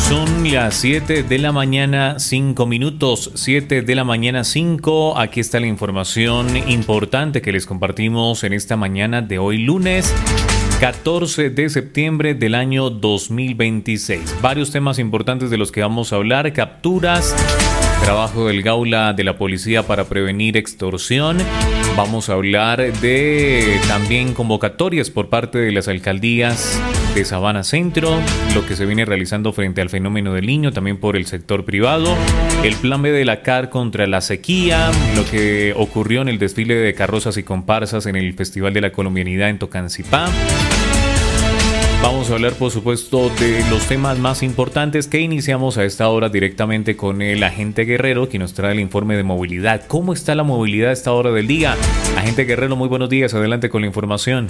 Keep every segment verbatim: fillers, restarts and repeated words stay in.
Son las siete de la mañana, cinco minutos, siete de la mañana, cinco. Aquí está la información importante que les compartimos en esta mañana de hoy, lunes catorce de septiembre del año dos mil veintiséis. Varios temas importantes de los que vamos a hablar: capturas, trabajo del Gaula de la policía para prevenir extorsión. Vamos a hablar de también convocatorias por parte de las alcaldías de Sabana Centro, lo que se viene realizando frente al fenómeno del Niño, también por el sector privado, el plan B de la C A R contra la sequía, lo que ocurrió en el desfile de carrozas y comparsas en el Festival de la Colombianidad en Tocancipá. Vamos a hablar, por supuesto, de los temas más importantes que iniciamos a esta hora directamente con el agente Guerrero, que nos trae el informe de movilidad. ¿Cómo está la movilidad a esta hora del día? Agente Guerrero, muy buenos días. Adelante con la información.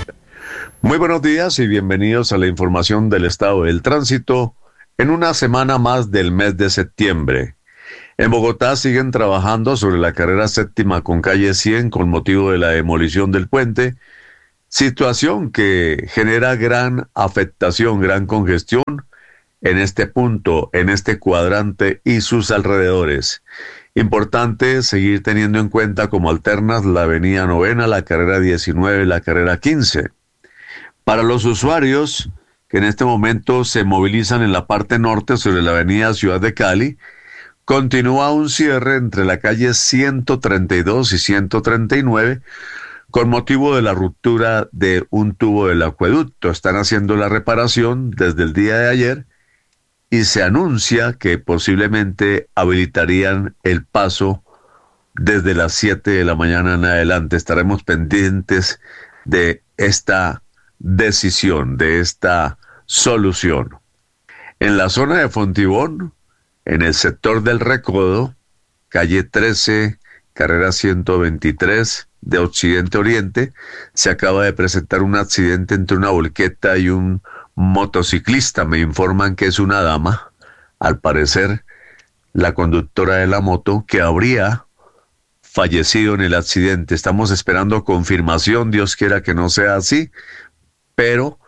Muy buenos días y bienvenidos a la información del estado del tránsito en una semana más del mes de septiembre. En Bogotá siguen trabajando sobre la carrera séptima con calle cien con motivo de la demolición del puente, situación que genera gran afectación, gran congestión en este punto, en este cuadrante y sus alrededores. Importante seguir teniendo en cuenta como alternas la avenida Novena, la carrera diecinueve, la carrera quince. Para los usuarios que en este momento se movilizan en la parte norte sobre la avenida Ciudad de Cali, continúa un cierre entre la calle ciento treinta y dos y ciento treinta y nueve con motivo de la ruptura de un tubo del acueducto. Están haciendo la reparación desde el día de ayer y se anuncia que posiblemente habilitarían el paso desde las siete de la mañana en adelante. Estaremos pendientes de esta decisión, de esta solución. En la zona de Fontibón, en el sector del Recodo, calle trece, carrera ciento veintitrés de Occidente a Oriente, se acaba de presentar un accidente entre una volqueta y un motociclista. Me informan que es una dama, al parecer la conductora de la moto, que habría fallecido en el accidente. Estamos esperando confirmación, Dios quiera que no sea así, pero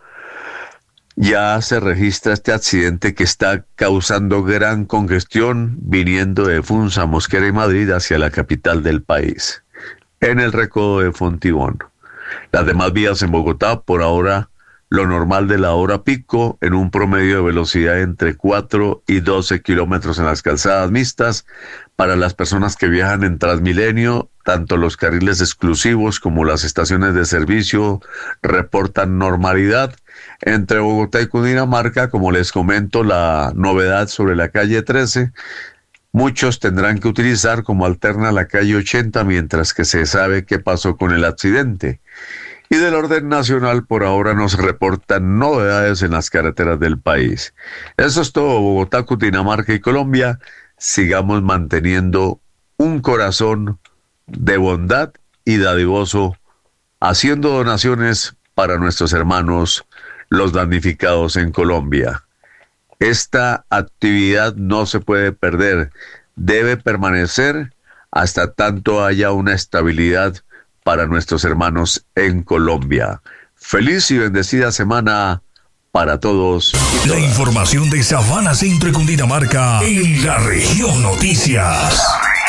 ya se registra este accidente que está causando gran congestión viniendo de Funza, Mosquera y Madrid hacia la capital del país, en el Recodo de Fontibón. Las demás vías en Bogotá, por ahora, lo normal de la hora pico, en un promedio de velocidad entre cuatro y doce kilómetros en las calzadas mixtas. Para las personas que viajan en Transmilenio, tanto los carriles exclusivos como las estaciones de servicio reportan normalidad. Entre Bogotá y Cundinamarca, como les comento, la novedad sobre la calle trece, muchos tendrán que utilizar como alterna la calle ochenta, mientras que se sabe qué pasó con el accidente. Y del orden nacional, por ahora nos reportan novedades en las carreteras del país. Eso es todo, Bogotá, Cundinamarca y Colombia. Sigamos manteniendo un corazón de bondad y dadivoso, haciendo donaciones para nuestros hermanos, los damnificados en Colombia. Esta actividad no se puede perder, debe permanecer hasta tanto haya una estabilidad para nuestros hermanos en Colombia. Feliz y bendecida semana para todos. La información de Sabana Centro y Cundinamarca en la región Noticias.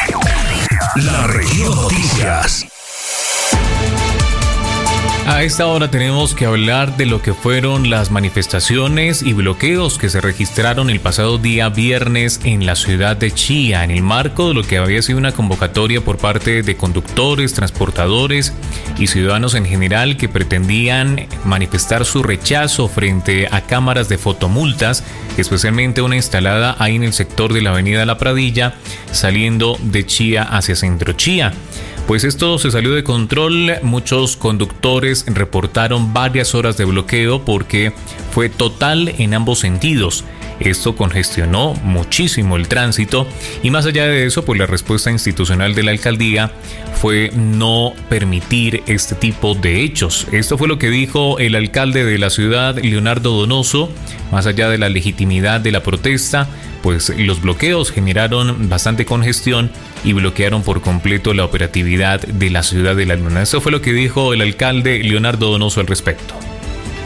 La región Noticias. A esta hora tenemos que hablar de lo que fueron las manifestaciones y bloqueos que se registraron el pasado día viernes en la ciudad de Chía, en el marco de lo que había sido una convocatoria por parte de conductores, transportadores y ciudadanos en general que pretendían manifestar su rechazo frente a cámaras de fotomultas, especialmente una instalada ahí en el sector de la avenida La Pradilla, saliendo de Chía hacia Centro Chía. Pues esto se salió de control, muchos conductores reportaron varias horas de bloqueo porque fue total en ambos sentidos. Esto congestionó muchísimo el tránsito y más allá de eso, pues la respuesta institucional de la alcaldía fue no permitir este tipo de hechos. Esto fue lo que dijo el alcalde de la ciudad, Leonardo Donoso. Más allá de la legitimidad de la protesta, pues los bloqueos generaron bastante congestión y bloquearon por completo la operatividad de la ciudad de La Luna. Eso fue lo que dijo el alcalde Leonardo Donoso al respecto.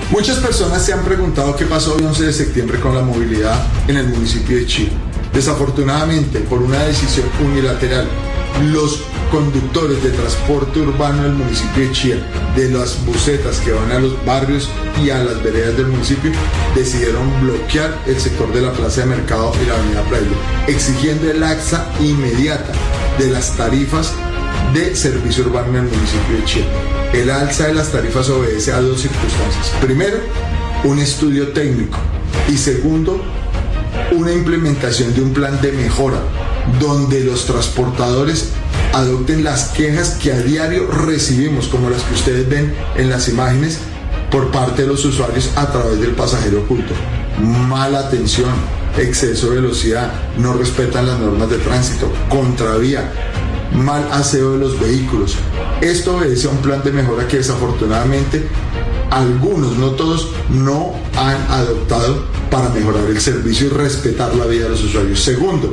Muchas personas se han preguntado qué pasó el once de septiembre con la movilidad en el municipio de Chía. Desafortunadamente, por una decisión unilateral, los conductores de transporte urbano del municipio de Chía, de las busetas que van a los barrios y a las veredas del municipio, decidieron bloquear el sector de la Plaza de Mercado y la avenida Braille, exigiendo el alza inmediata de las tarifas de servicio urbano en el municipio de Chía. El alza de las tarifas obedece a dos circunstancias. Primero, un estudio técnico y segundo, una implementación de un plan de mejora donde los transportadores adopten las quejas que a diario recibimos, como las que ustedes ven en las imágenes, por parte de los usuarios a través del pasajero oculto. Mala atención, exceso de velocidad, no respetan las normas de tránsito, contravía, mal aseo de los vehículos. Esto obedece a un plan de mejora que desafortunadamente algunos, no todos, no han adoptado para mejorar el servicio y respetar la vida de los usuarios. Segundo,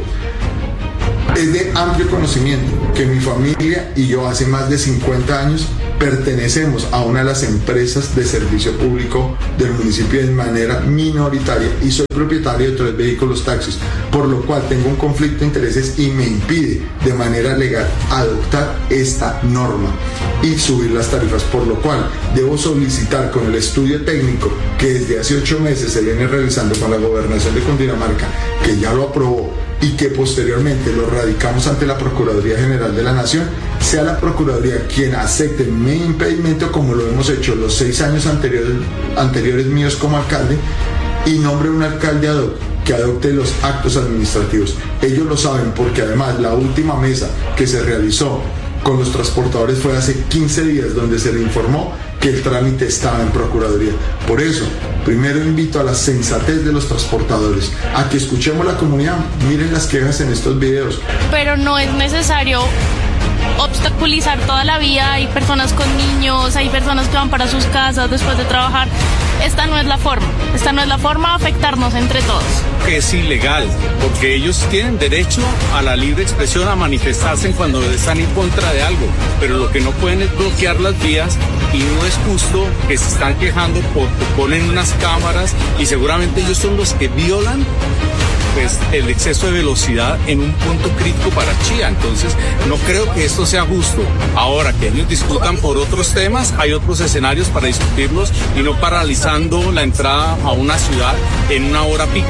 es de amplio conocimiento que mi familia y yo hace más de cincuenta años pertenecemos a una de las empresas de servicio público del municipio de manera minoritaria y soy propietario de tres vehículos taxis, por lo cual tengo un conflicto de intereses y me impide de manera legal adoptar esta norma y subir las tarifas, por lo cual debo solicitar con el estudio técnico que desde hace ocho meses se viene realizando con la Gobernación de Cundinamarca, que ya lo aprobó y que posteriormente lo radicamos ante la Procuraduría General de la Nación, sea la Procuraduría quien acepte mi impedimento, como lo hemos hecho los seis años anteriores, anteriores míos como alcalde, y nombre un alcalde ad hoc que adopte los actos administrativos. Ellos lo saben porque además la última mesa que se realizó con los transportadores fue hace quince días, donde se le informó que el trámite estaba en Procuraduría. Por eso, primero invito a la sensatez de los transportadores, a que escuchemos la comunidad, miren las quejas en estos videos. Pero no es necesario obstaculizar toda la vía, hay personas con niños, hay personas que van para sus casas después de trabajar. Esta no es la forma, esta no es la forma de afectarnos entre todos. Que es ilegal, porque ellos tienen derecho a la libre expresión, a manifestarse cuando están en contra de algo, pero lo que no pueden es bloquear las vías y no es justo que se están quejando porque ponen unas cámaras y seguramente ellos son los que violan pues el exceso de velocidad en un punto crítico para Chía. Entonces no creo que esto sea justo. Ahora que ellos discutan por otros temas, hay otros escenarios para discutirlos y no paralizando la entrada a una ciudad en una hora pico.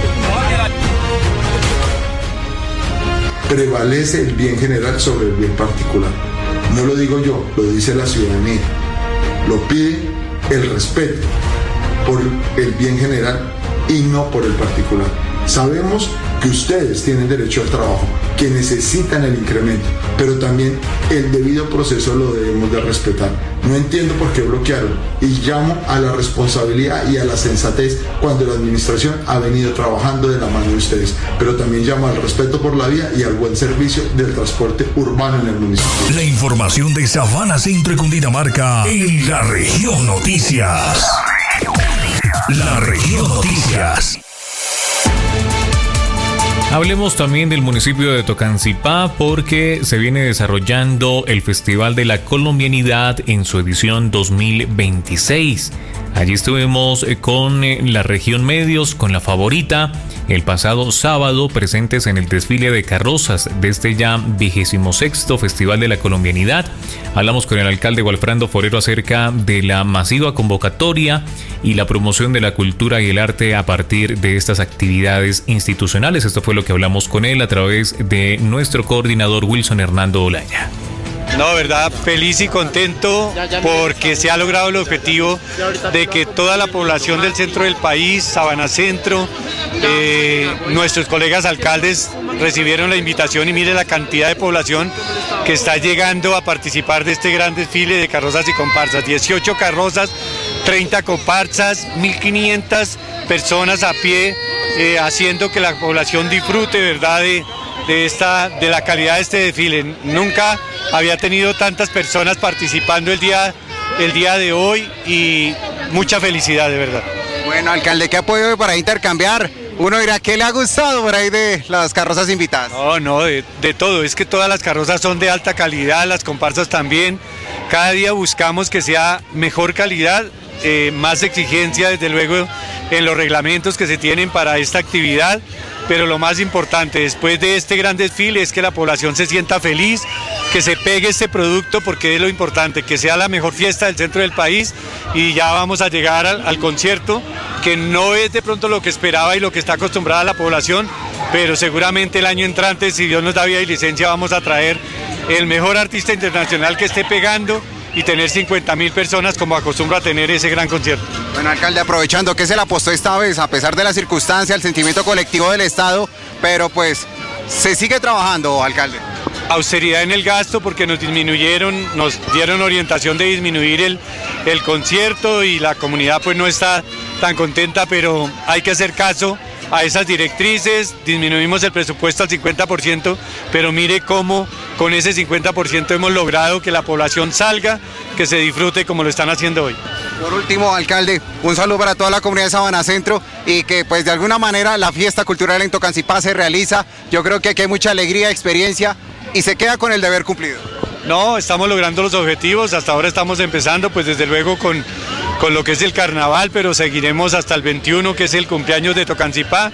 Prevalece el bien general sobre el bien particular. No lo digo yo, lo dice la ciudadanía. Lo pide el respeto por el bien general y no por el particular. Sabemos que ustedes tienen derecho al trabajo, que necesitan el incremento, pero también el debido proceso lo debemos de respetar. No entiendo por qué bloquearon y llamo a la responsabilidad y a la sensatez cuando la administración ha venido trabajando de la mano de ustedes, pero también llamo al respeto por la vía y al buen servicio del transporte urbano en el municipio. La información de Sabana Centro y Cundinamarca en La Región Noticias. La Región Noticias. Hablemos también del municipio de Tocancipá porque se viene desarrollando el Festival de la Colombianidad en su edición dos mil veintiséis. Allí estuvimos con la región Medios, con La Favorita, el pasado sábado presentes en el desfile de carrozas de este ya vigésimo sexto Festival de la Colombianidad. Hablamos con el alcalde Walfrando Forero acerca de la masiva convocatoria y la promoción de la cultura y el arte a partir de estas actividades institucionales. Esto fue lo que hablamos con él a través de nuestro coordinador Wilson Hernando Olaya. No, verdad, feliz y contento porque se ha logrado el objetivo de que toda la población del centro del país, Sabana Centro, eh, nuestros colegas alcaldes recibieron la invitación y mire la cantidad de población que está llegando a participar de este gran desfile de carrozas y comparsas. dieciocho carrozas, treinta comparsas, mil quinientas personas a pie, eh, haciendo que la población disfrute, ¿verdad?, de, de, esta, de la calidad de este desfile. Nunca había tenido tantas personas participando el día, el día de hoy y mucha felicidad, de verdad. Bueno, alcalde, ¿qué ha podido por ahí intercambiar? Uno dirá, ¿qué le ha gustado por ahí de las carrozas invitadas? No, no, de, de todo. Es que todas las carrozas son de alta calidad, las comparsas también. Cada día buscamos que sea mejor calidad eh, más exigencia desde luego en los reglamentos que se tienen para esta actividad, pero lo más importante después de este gran desfile es que la población se sienta feliz, que se pegue este producto, porque es lo importante, que sea la mejor fiesta del centro del país, y ya vamos a llegar al, al concierto, que no es de pronto lo que esperaba y lo que está acostumbrada la población, pero seguramente el año entrante, si Dios nos da vida y licencia, vamos a traer el mejor artista internacional que esté pegando y tener cincuenta mil personas como acostumbra a tener ese gran concierto. Bueno, alcalde, aprovechando, ¿qué se le apostó esta vez? A pesar de la circunstancia, el sentimiento colectivo del Estado, pero pues se sigue trabajando, alcalde. Austeridad en el gasto, porque nos disminuyeron, nos dieron orientación de disminuir el, el concierto, y la comunidad pues no está tan contenta, pero hay que hacer caso a esas directrices. Disminuimos el presupuesto al cincuenta por ciento, pero mire cómo con ese cincuenta por ciento hemos logrado que la población salga, que se disfrute como lo están haciendo hoy. Por último, alcalde, un saludo para toda la comunidad de Sabana Centro, y que pues de alguna manera la fiesta cultural en Tocancipá se realiza. Yo creo que aquí hay mucha alegría, experiencia, y se queda con el deber cumplido. No, estamos logrando los objetivos, hasta ahora estamos empezando pues desde luego con, con lo que es el carnaval, pero seguiremos hasta el veintiuno, que es el cumpleaños de Tocancipá.